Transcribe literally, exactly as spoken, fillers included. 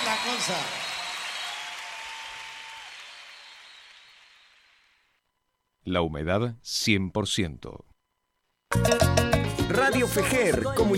la cosa. La humedad cien por ciento. Radio Fejer,